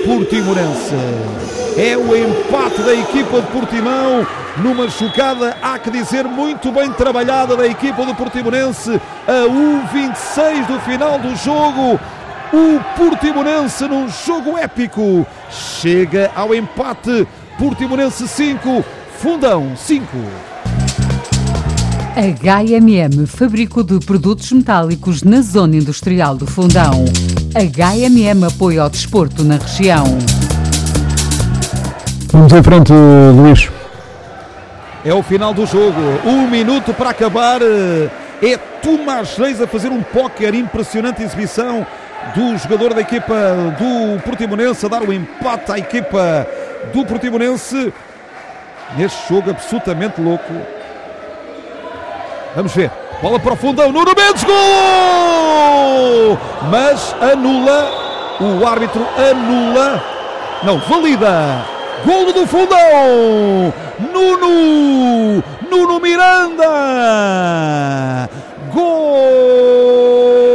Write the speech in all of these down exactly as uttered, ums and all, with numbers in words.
Portimonense. É o empate da equipa de Portimão, numa jogada, há que dizer, muito bem trabalhada da equipa do Portimonense, a um vinte e seis do final do jogo. O Portimonense, num jogo épico, chega ao empate. Portimonense cinco, Fundão cinco. H M M, fabrico de produtos metálicos na zona industrial do Fundão. H M M apoia ao desporto na região. Vamos em frente, Luís. É o final do jogo, um minuto para acabar. É Tomás Reis a fazer um póquer, impressionante exibição do jogador da equipa do Portimonense, a dar o empate à equipa do Portimonense neste jogo absolutamente louco. Vamos ver, bola para o Fundão, Nuno Mendes, gol! Mas anula, o árbitro anula, não, valida, golo do Fundão, Nuno, Nuno Miranda, gol!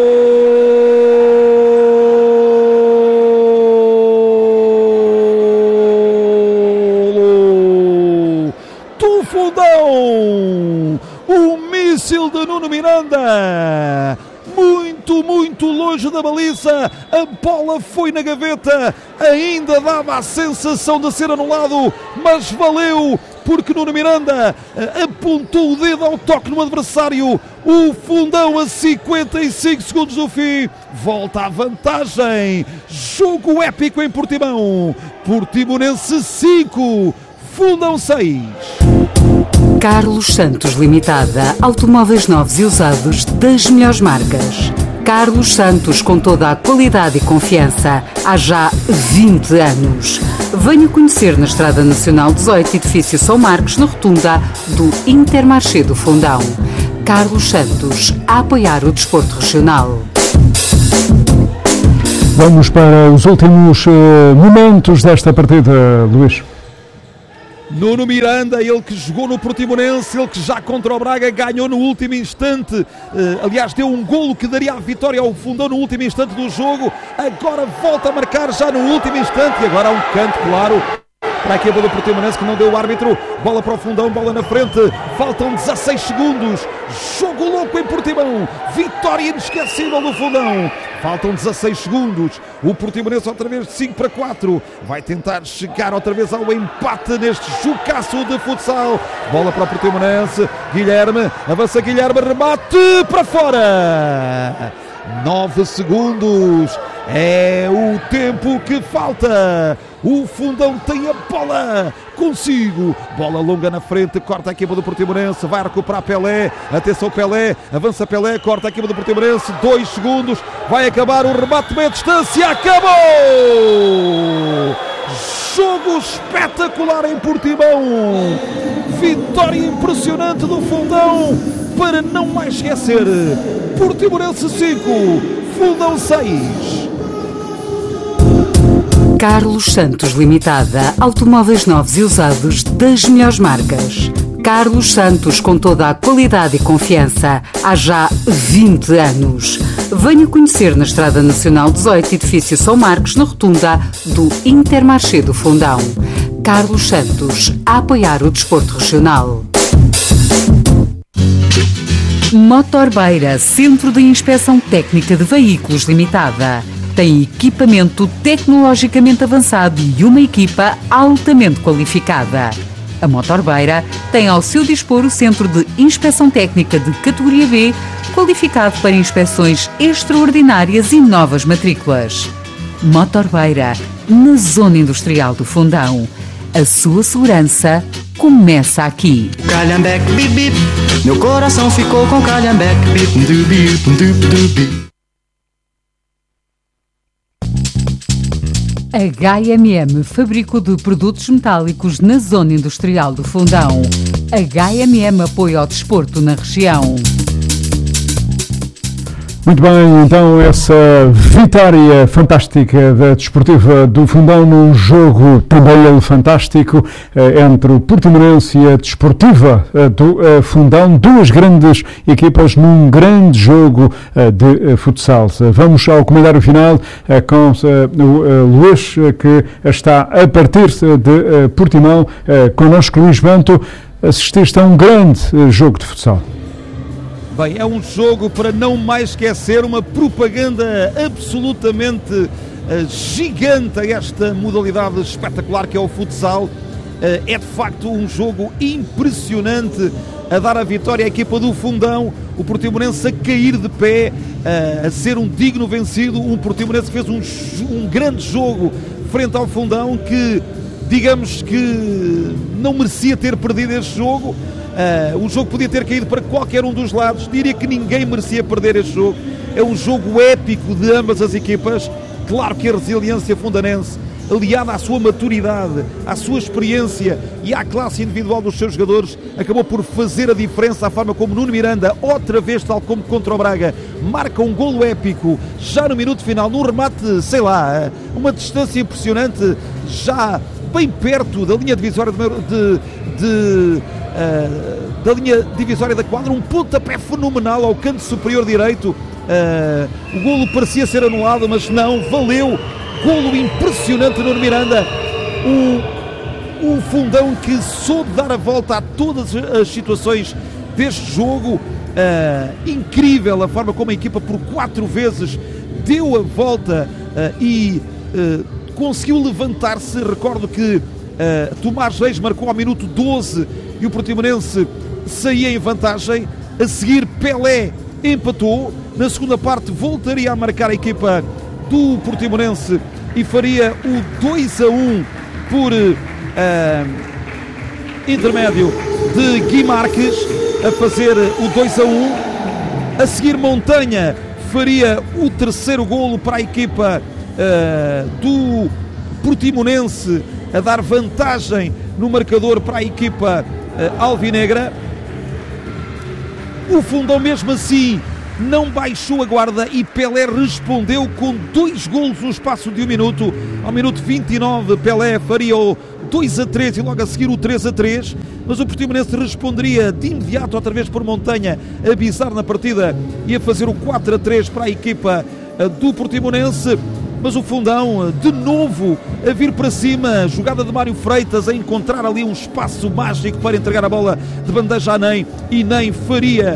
Do Fundão! O míssil de Nuno Miranda, muito, muito longe da baliza, a bola foi na gaveta, ainda dava a sensação de ser anulado, mas valeu, porque Nuno Miranda apontou o dedo ao toque no adversário. O Fundão, a cinquenta e cinco segundos do fim, volta à vantagem. Jogo épico em Portimão. Portimonense cinco, Fundão seis. Carlos Santos Limitada, automóveis novos e usados das melhores marcas. Carlos Santos, com toda a qualidade e confiança, há já vinte anos. Venha conhecer na Estrada Nacional dezoito, edifício São Marcos, na rotunda do Intermarché do Fundão. Carlos Santos, a apoiar o desporto regional. Vamos para os últimos uh, momentos desta partida, Luís. Nuno Miranda, ele que jogou no Portimonense, ele que já contra o Braga ganhou no último instante, uh, aliás deu um golo que daria a vitória ao Fundão no último instante do jogo, agora volta a marcar já no último instante e agora há um canto claro para a equipa do Portimonense que não deu o árbitro. Bola para o Fundão, bola na frente, faltam dezasseis segundos, jogo louco em Portimão, vitória inesquecível do Fundão, faltam dezasseis segundos, o Portimonense outra vez de cinco para quatro, vai tentar chegar outra vez ao empate neste jogaço de futsal. Bola para o Portimonense, Guilherme, avança Guilherme, remate para fora, nove segundos, é o tempo que falta. O Fundão tem a bola consigo, bola longa na frente, corta a equipa do Portimonense, vai recuperar Pelé, atenção Pelé, avança Pelé, corta a equipa do Portimonense, dois segundos, vai acabar o remate meia distância, acabou! Jogo espetacular em Portimão, vitória impressionante do Fundão, para não mais esquecer, Portimonense cinco, Fundão seis. Carlos Santos Limitada, automóveis novos e usados das melhores marcas. Carlos Santos, com toda a qualidade e confiança, há já vinte anos. Venha conhecer na Estrada Nacional dezoito, edifício São Marcos, na rotunda do Intermarché do Fundão. Carlos Santos, a apoiar o desporto regional. Motorbeira, Centro de Inspeção Técnica de Veículos Limitada. Tem equipamento tecnologicamente avançado e uma equipa altamente qualificada. A Motorbeira tem ao seu dispor o Centro de Inspeção Técnica de categoria B, qualificado para inspeções extraordinárias e novas matrículas. Motorbeira, na Zona Industrial do Fundão. A sua segurança começa aqui. Calhambeque, bip, bip. Meu coração ficou com calhambeque, bip, bip, bip, bip, bip. H M M, fabrico de produtos metálicos na Zona Industrial do Fundão. H M M apoia ao desporto na região. Muito bem, então essa vitória fantástica da Desportiva do Fundão num jogo também ele fantástico entre o Portimonense e a Desportiva do Fundão, duas grandes equipas num grande jogo de futsal. Vamos ao comentário final com o Luís, que está a partir de Portimão. Connosco, Luís Bento, assististe a um grande jogo de futsal. Bem, é um jogo para não mais esquecer, uma propaganda absolutamente uh, gigante a esta modalidade espetacular que é o futsal. Uh, é de facto um jogo impressionante a dar a vitória à equipa do Fundão, o Portimonense a cair de pé, uh, a ser um digno vencido, um Portimonense que fez um, um grande jogo frente ao Fundão, que digamos que não merecia ter perdido este jogo. Uh, o jogo podia ter caído para qualquer um dos lados, diria que ninguém merecia perder este jogo. É um jogo épico de ambas as equipas. Claro que a resiliência fundanense, aliada à sua maturidade, à sua experiência e à classe individual dos seus jogadores, acabou por fazer a diferença. A forma como Nuno Miranda, outra vez tal como contra o Braga, marca um golo épico já no minuto final, num remate, sei lá, uma distância impressionante, já bem perto da linha divisória de, de, de Uh, da linha divisória da quadra, um pontapé fenomenal ao canto superior direito. Uh, o golo parecia ser anulado, mas não, valeu. Golo impressionante no Miranda. Um, um Fundão que soube dar a volta a todas as situações deste jogo. Uh, incrível a forma como a equipa por quatro vezes deu a volta uh, e uh, conseguiu levantar-se. Recordo que uh, Tomás Reis marcou ao minuto doze e o Portimonense saía em vantagem. A seguir Pelé empatou. Na segunda parte voltaria a marcar a equipa do Portimonense e faria o dois a um por uh, intermédio de Gui Marques a fazer o dois a um. A seguir Montanha faria o terceiro golo para a equipa uh, do Portimonense, a dar vantagem no marcador para a equipa uh, alvinegra. O Fundão mesmo assim não baixou a guarda e Pelé respondeu com dois golos no espaço de um minuto. Ao minuto vinte e nove Pelé faria o dois a três e logo a seguir o três a três, mas o Portimonense responderia de imediato outra vez por Montanha, a bisar na partida e a fazer o quatro a três para a equipa uh, do Portimonense. Mas o Fundão, de novo, a vir para cima, jogada de Mário Freitas, a encontrar ali um espaço mágico para entregar a bola de bandeja a Ney, e Ney faria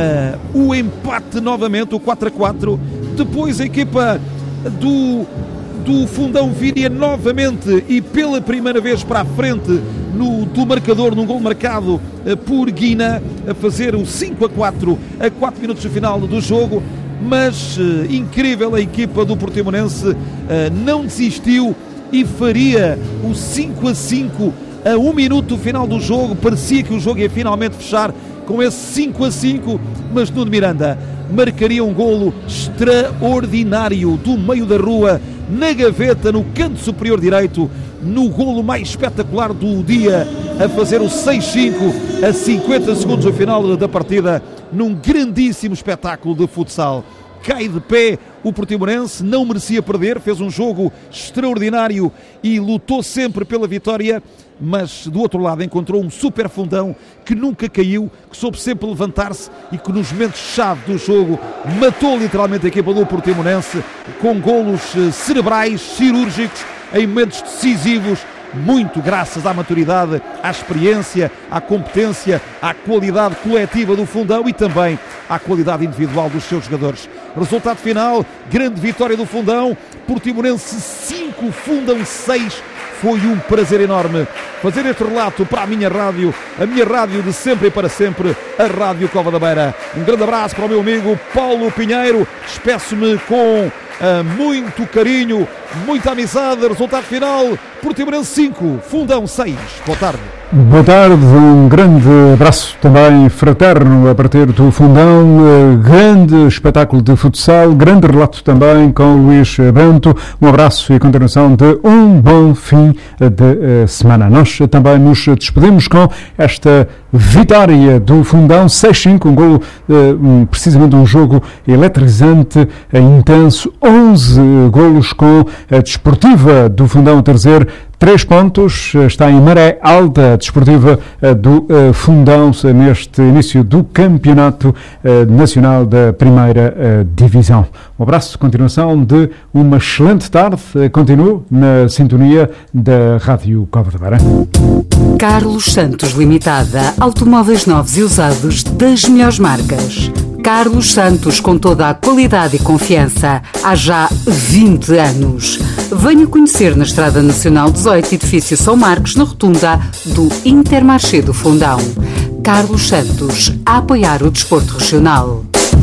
uh, o empate novamente, o quatro a quatro. Depois a equipa do, do Fundão viria novamente e pela primeira vez para a frente no, do marcador, num gol marcado uh, por Guina, a fazer o cinco a quatro a quatro minutos do final do jogo. Mas uh, incrível, a equipa do Portimonense uh, não desistiu e faria o cinco a cinco a um minuto do final do jogo. Parecia que o jogo ia finalmente fechar com esse cinco a cinco, mas Nuno Miranda marcaria um golo extraordinário do meio da rua, na gaveta, no canto superior direito, no golo mais espetacular do dia, a fazer o seis a cinco a cinquenta segundos do final da partida, num grandíssimo espetáculo de futsal. Cai de pé o Portimonense, não merecia perder, fez um jogo extraordinário e lutou sempre pela vitória, mas do outro lado encontrou um super Fundão que nunca caiu, que soube sempre levantar-se e que nos momentos-chave do jogo matou literalmente a equipa do Portimonense com golos cerebrais, cirúrgicos, em momentos decisivos, muito graças à maturidade, à experiência, à competência, à qualidade coletiva do Fundão e também à qualidade individual dos seus jogadores. Resultado final, grande vitória do Fundão, Portimonense cinco, Fundão seis. Foi um prazer enorme fazer este relato para a minha rádio, a minha rádio de sempre e para sempre, a Rádio Cova da Beira. Um grande abraço para o meu amigo Paulo Pinheiro, despeço-me com uh, muito carinho, muita amizade. Resultado final, Portimonense cinco, Fundão seis. Boa tarde. Boa tarde, um grande abraço também fraterno a partir do Fundão, grande espetáculo de futsal, grande relato também com Luís Bento, um abraço e continuação de um bom fim de semana. Nós também nos despedimos com esta vitória do Fundão, seis cinco, um golo, precisamente um jogo eletrizante, intenso, onze golos com a Desportiva do Fundão a trazer três pontos, está em maré alta a Desportiva do Fundão neste início do Campeonato Nacional da Primeira Divisão. Um abraço, continuação de uma excelente tarde, continuo na sintonia da Rádio Cova da Beira. Carlos Santos Limitada, automóveis novos e usados das melhores marcas. Carlos Santos, com toda a qualidade e confiança, há já vinte anos. Venha conhecer na Estrada Nacional dezoito, edifício São Marcos, na rotunda do Intermarché do Fundão. Carlos Santos, a apoiar o desporto regional.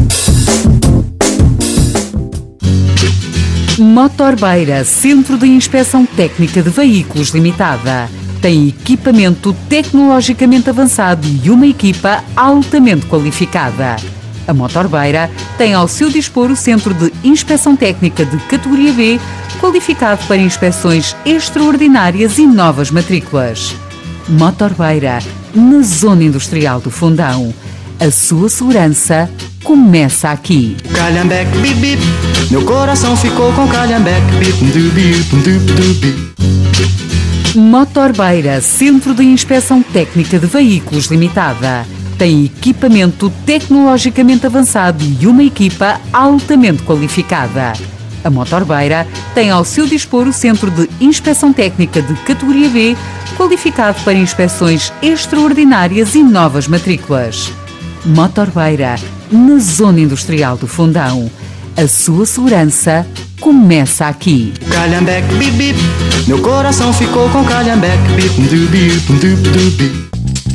Motor Beira, Centro de Inspeção Técnica de Veículos Limitada. Tem equipamento tecnologicamente avançado e uma equipa altamente qualificada. A Motor Beira tem ao seu dispor o Centro de Inspeção Técnica de categoria B, qualificado para inspeções extraordinárias e novas matrículas. Motor Beira, na Zona Industrial do Fundão. A sua segurança começa aqui. Calhambeque, bip, bip. Meu coração ficou com Calhambeque, bip, bip, bip, bip. Motor Beira, Centro de Inspeção Técnica de Veículos Limitada. Tem equipamento tecnologicamente avançado e uma equipa altamente qualificada. A Motor Beira tem ao seu dispor o Centro de Inspeção Técnica de categoria B, qualificado para inspeções extraordinárias e novas matrículas. Motor Beira, na Zona Industrial do Fundão. A sua segurança começa aqui. Calhambeque, bip, bip. Meu coração ficou com Calhambeque, bip, bip, bip, bip.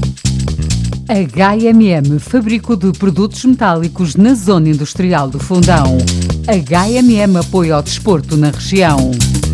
H M M, fabrico de produtos metálicos na Zona Industrial do Fundão. H M M apoia ao desporto na região.